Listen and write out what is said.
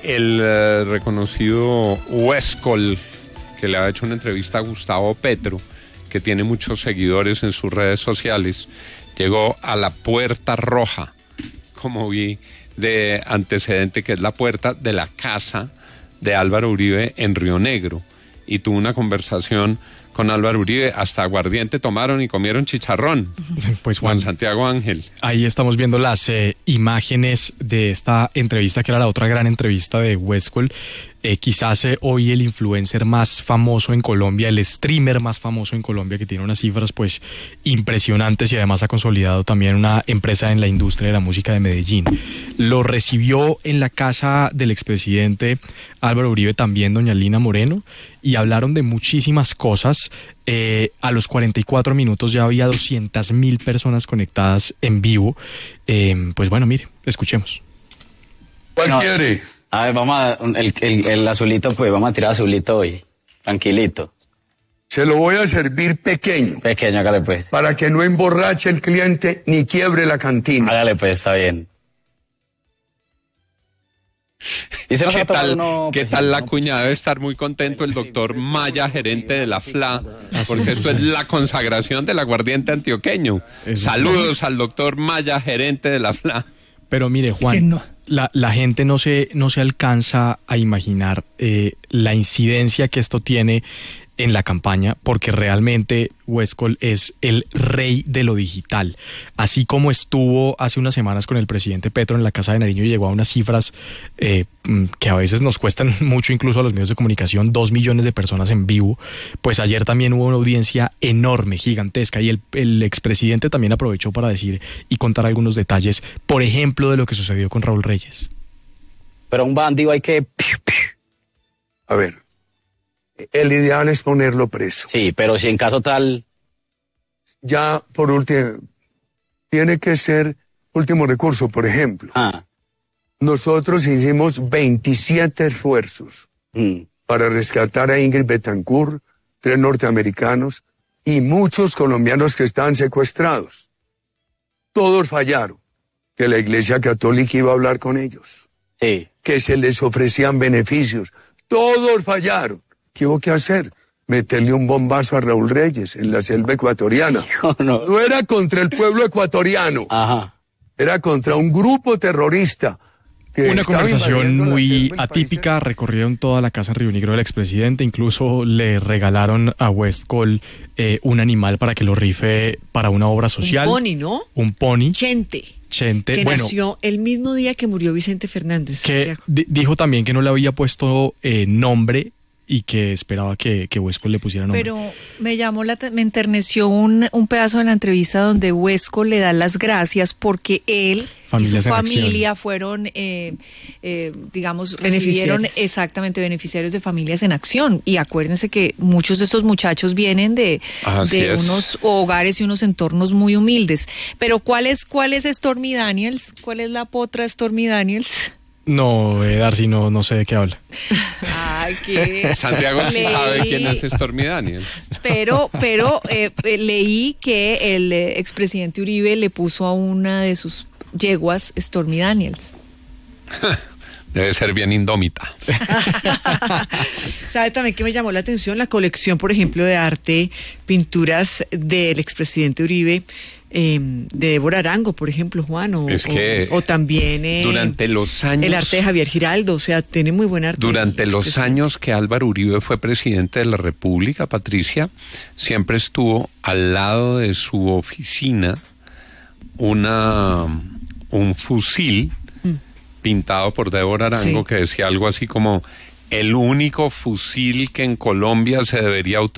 el reconocido Westcol, que le ha hecho una entrevista a Gustavo Petro, que tiene muchos seguidores en sus redes sociales, llegó a la puerta roja, como vi de antecedente, que es la puerta de la casa de Álvaro Uribe en Río Negro, y tuvo una conversación con Álvaro Uribe, hasta aguardiente tomaron y comieron chicharrón. Pues Juan Santiago Ángel. Ahí estamos viendo las imágenes de esta entrevista, que era la otra gran entrevista de Westcol. Quizás hoy el influencer más famoso en Colombia, el streamer más famoso en Colombia, que tiene unas cifras pues impresionantes, y además ha consolidado también una empresa en la industria de la música de Medellín. Lo recibió en la casa del expresidente Álvaro Uribe también doña Lina Moreno, y hablaron de muchísimas cosas. A los 44 minutos ya había 200.000 personas conectadas en vivo. Pues bueno, mire, escuchemos. ¿Cuál quiere? A ver, vamos el azulito, pues vamos a tirar azulito hoy, tranquilito. Se lo voy a servir pequeño. Pequeño, hágale pues. Para que no emborrache el cliente ni quiebre la cantina. Hágale pues, está bien. ¿Qué tal la cuña? Debe estar muy contento el doctor Maya, gerente de la FLA, porque esto es la consagración del aguardiente antioqueño. Saludos al doctor Maya, gerente de la FLA. Pero mire, Juan, la gente no se alcanza a imaginar la incidencia que esto tiene en la campaña, porque realmente Westcol es el rey de lo digital. Así como estuvo hace unas semanas con el presidente Petro en la Casa de Nariño y llegó a unas cifras que a veces nos cuestan mucho, incluso a los medios de comunicación, 2 millones de personas en vivo, pues ayer también hubo una audiencia enorme, gigantesca, y el expresidente también aprovechó para decir y contar algunos detalles, por ejemplo, de lo que sucedió con Raúl Reyes. Pero a un bandido hay que... A ver, el ideal es ponerlo preso. Sí, pero si en caso tal... Ya, por último, tiene que ser último recurso, por ejemplo. Nosotros hicimos 27 esfuerzos para rescatar a Ingrid Betancourt, 3 norteamericanos y muchos colombianos que estaban secuestrados. Todos fallaron. Que la Iglesia Católica iba a hablar con ellos. Sí. Que se les ofrecían beneficios. Todos fallaron. ¿Qué hubo que hacer? Meterle un bombazo a Raúl Reyes en la selva ecuatoriana. No era contra el pueblo ecuatoriano. Era contra un grupo terrorista. Una conversación muy atípica. Recorrieron toda la casa en Río Negro del expresidente. Incluso le regalaron a Westcol un animal para que lo rife para una obra social. Un pony, ¿no? Un pony. Chente. Que nació el mismo día que murió Vicente Fernández. Que dijo también que no le había puesto nombre y que esperaba que Westcol le pusiera nombre. Pero me enterneció un pedazo de la entrevista donde Westcol le da las gracias porque él y su familia fueron, recibieron exactamente beneficiarios de Familias en Acción. Y acuérdense que muchos de estos muchachos vienen de unos hogares y unos entornos muy humildes. Pero ¿cuál es Stormy Daniels? ¿Cuál es la potra Stormy Daniels? No, Darcy, no sé de qué habla. Ay, qué... Santiago sí sabe quién es Stormy Daniels. Pero leí que el expresidente Uribe le puso a una de sus yeguas Stormy Daniels. Debe ser bien indómita. ¿Sabe también que me llamó la atención? La colección, por ejemplo, de arte, pinturas del expresidente Uribe, de Débora Arango, por ejemplo, Juan, o también durante los años, el arte de Javier Giraldo, o sea, tiene muy buen arte. Durante los años que Álvaro Uribe fue presidente de la República, Patricia, siempre estuvo al lado de su oficina un fusil pintado por Débora Arango que decía algo así como: el único fusil que en Colombia se debería